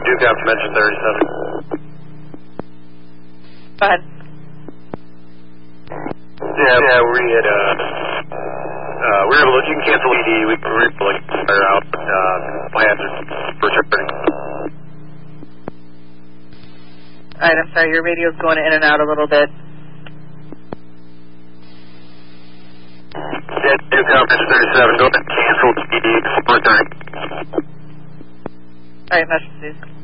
Duke after mention 37. Go ahead. Yeah, we had, we were able to, you can cancel ED, we were able to fire out, plans for returning. Alright, I'm sorry, your radio's going in and out a little bit. Yeah, Duke after 37, go ahead and cancel ED for returning. Alright, message please.